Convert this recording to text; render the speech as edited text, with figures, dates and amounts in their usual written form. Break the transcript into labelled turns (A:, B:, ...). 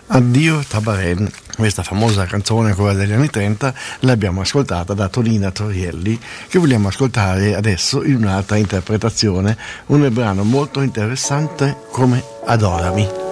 A: Addio Tabarén, questa famosa canzone, quella degli anni 30, l'abbiamo ascoltata da Tonina Torielli, che vogliamo ascoltare adesso in un'altra interpretazione, un brano molto interessante come Adorami.